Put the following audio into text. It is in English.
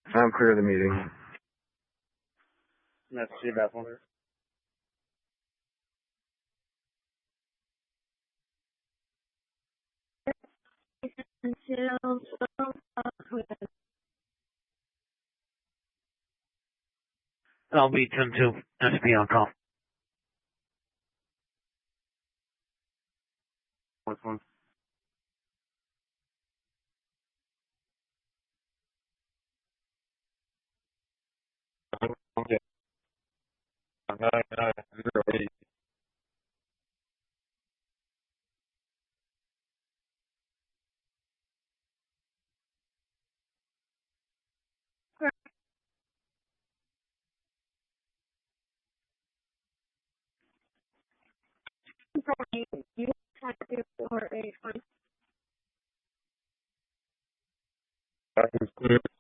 I'm clear of the meeting. That's see that one. I'll be 10-2. SP on call. What's one? Okay. 9908. That is clear.